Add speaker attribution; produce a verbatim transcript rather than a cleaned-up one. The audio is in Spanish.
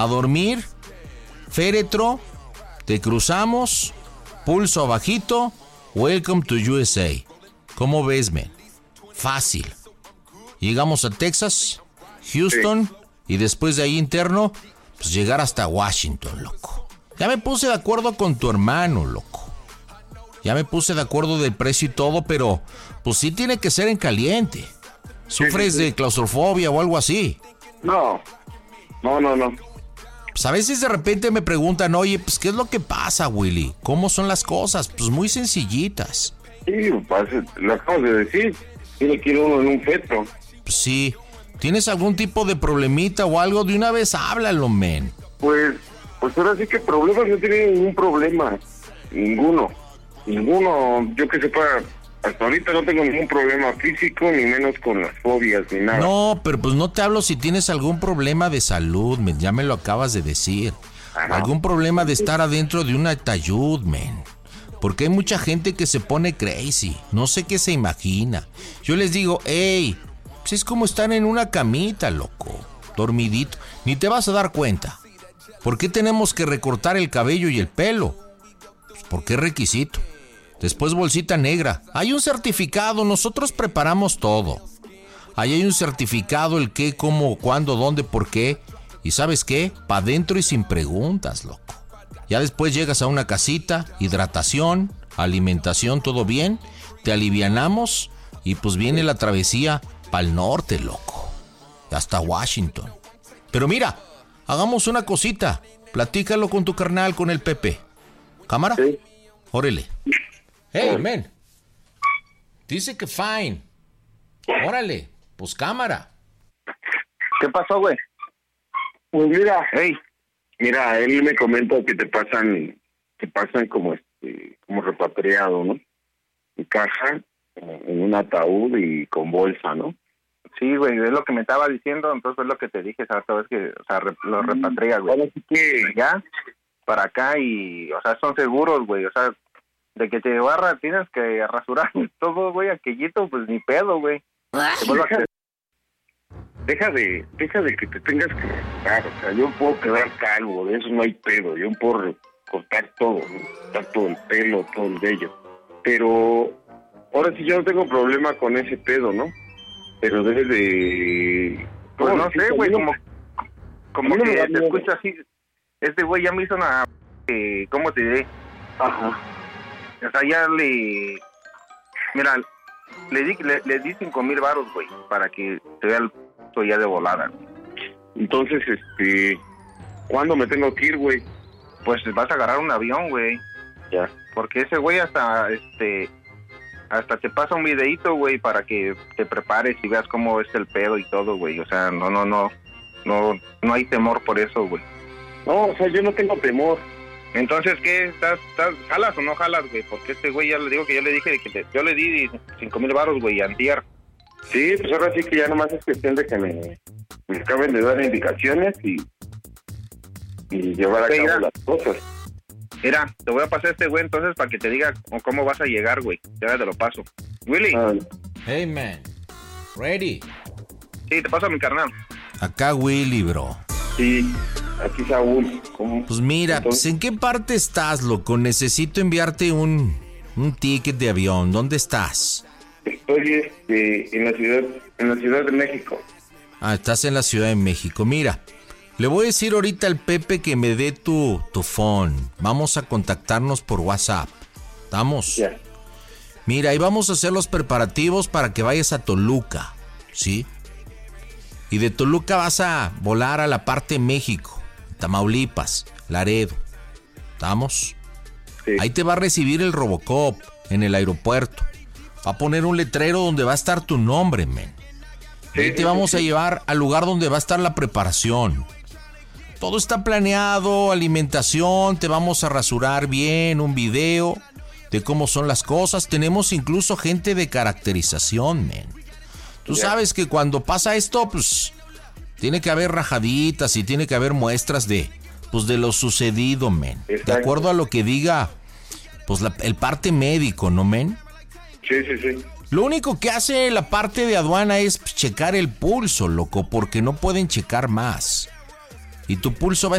Speaker 1: A dormir, féretro, te cruzamos, pulso abajito, welcome to U S A. ¿Cómo ves, men? Fácil. Llegamos a Texas, Houston, sí. Y después de ahí interno, pues llegar hasta Washington, loco. Ya me puse de acuerdo con tu hermano, loco. Ya me puse de acuerdo del precio y todo, pero pues sí tiene que ser en caliente. ¿Sufres sí, sí, sí. de claustrofobia o algo así?
Speaker 2: No, no, no, no.
Speaker 1: Pues a veces de repente me preguntan, oye, pues ¿qué es lo que pasa, Willy? ¿Cómo son las cosas? Pues muy sencillitas.
Speaker 2: Sí, pues, lo acabas de decir. Tiene que ir uno en un fetro.
Speaker 1: Pues sí. ¿Tienes algún tipo de problemita o algo? De una vez háblalo, men.
Speaker 2: Pues, pues ahora sí que problemas no tiene ningún problema. Ninguno. Ninguno. Yo que sepa, hasta ahorita no tengo ningún problema físico, ni menos con las fobias, ni nada.
Speaker 1: No, pero pues no te hablo si tienes algún problema de salud, men. Ya me lo acabas de decir. Ajá. Algún problema de estar adentro de un ataúd, men. Porque hay mucha gente que se pone crazy. No sé qué se imagina. Yo les digo, hey, pues es como estar en una camita, loco. Dormidito. Ni te vas a dar cuenta. ¿Por qué tenemos que recortar el cabello y el pelo? Pues porque es requisito. Después bolsita negra. Hay un certificado. Nosotros preparamos todo. Ahí hay un certificado, el qué, cómo, cuándo, dónde, por qué. Y ¿sabes qué? Pa' adentro y sin preguntas, loco. Ya después llegas a una casita, hidratación, alimentación, todo bien, te alivianamos y pues viene la travesía pa'l norte, loco, hasta Washington. Pero mira, hagamos una cosita, platícalo con tu carnal, con el Pepe. ¿Cámara?
Speaker 2: Sí.
Speaker 1: Órale. Hey, man. Dice que fine. Órale, pues cámara.
Speaker 2: ¿Qué pasó, güey? Pues mira, hey. Mira, él me comenta que te pasan, te pasan como este, como repatriado, ¿no? En caja, en un ataúd y con bolsa, ¿no?
Speaker 3: Sí, güey, es lo que me estaba diciendo, entonces es lo que te dije, ¿sabes? Es que, o sea, re, lo repatrias, güey.
Speaker 2: Ahora sí que
Speaker 3: ya, para acá y, o sea, son seguros, güey, o sea, de que te barra tienes que rasurar todo, güey, aquellito, pues ni pedo, güey.
Speaker 2: Deja, deja de, deja de que te tengas que cortar, o sea, yo puedo quedar calvo, de eso no hay pedo, yo puedo cortar todo, ¿no? Cortar todo el pelo, todo el vello, pero ahora sí yo no tengo problema con ese pedo, ¿no? Pero debe de...
Speaker 3: Pues no sé, güey, como, como que te miedo. Escucha así, este güey ya me hizo una... Eh, ¿Cómo te diré?
Speaker 2: Ajá.
Speaker 3: O sea, ya le... Mira, le di, le, le di cinco mil varos, güey, para que te vea el p*** ya de volada.
Speaker 2: Entonces, este... ¿cuándo me tengo que ir, güey?
Speaker 3: Pues vas a agarrar un avión, güey.
Speaker 2: Ya.
Speaker 3: Porque ese güey hasta, este... Hasta te pasa un videíto, güey, para que te prepares y veas cómo es el pedo y todo, güey. O sea, no, no, no, no, no hay temor por eso, güey.
Speaker 2: No, o sea, yo no tengo temor.
Speaker 3: Entonces, ¿qué? ¿Estás, estás, jalas o no jalas, güey? Porque este güey ya le digo que yo le dije que te, yo le di cinco mil baros, güey, antier.
Speaker 2: Sí, pues ahora sí que ya nomás es cuestión de que me, me acaben de dar indicaciones y, y llevar a
Speaker 3: sí,
Speaker 2: cabo
Speaker 3: ya.
Speaker 2: las cosas.
Speaker 3: Mira, te voy a pasar a este güey entonces para que te diga cómo vas a llegar, güey. Ya te lo paso. Willy.
Speaker 2: Ah,
Speaker 1: Hey, man. Ready.
Speaker 3: Sí, te paso a mi carnal.
Speaker 1: Acá Willy, bro.
Speaker 2: sí, aquí Saúl. ¿Cómo?
Speaker 1: Pues mira,
Speaker 2: Entonces,
Speaker 1: pues ¿en qué parte estás, loco? Necesito enviarte un, un ticket de avión. ¿Dónde estás?
Speaker 2: estoy este, en la ciudad, en la Ciudad de México.
Speaker 1: Ah, estás en la Ciudad de México. Mira, le voy a decir ahorita al Pepe que me dé tu, tu phone. Vamos a contactarnos por WhatsApp. ¿Estamos?
Speaker 2: Ya.
Speaker 1: Mira, ahí vamos a hacer los preparativos para que vayas a Toluca, ¿sí? Y de Toluca vas a volar a la parte de México, Tamaulipas, Laredo. ¿Estamos?
Speaker 2: Sí.
Speaker 1: Ahí te va a recibir el Robocop en el aeropuerto. Va a poner un letrero donde va a estar tu nombre, men.
Speaker 2: Sí,
Speaker 1: Ahí te
Speaker 2: sí,
Speaker 1: vamos
Speaker 2: sí,
Speaker 1: a
Speaker 2: sí.
Speaker 1: llevar al lugar donde va a estar la preparación. Todo está planeado, alimentación, te vamos a rasurar bien, un video de cómo son las cosas. Tenemos incluso gente de caracterización, men. Tú
Speaker 2: Ya.
Speaker 1: sabes que cuando pasa esto, pues, tiene que haber rajaditas y tiene que haber muestras de, pues, de lo sucedido, men. De
Speaker 2: Exacto.
Speaker 1: acuerdo a lo que diga, pues, la- el parte médico, ¿no, men?
Speaker 2: Sí, sí, sí.
Speaker 1: Lo único que hace la parte de aduana es pues, checar el pulso, loco, porque no pueden checar más. y tu pulso va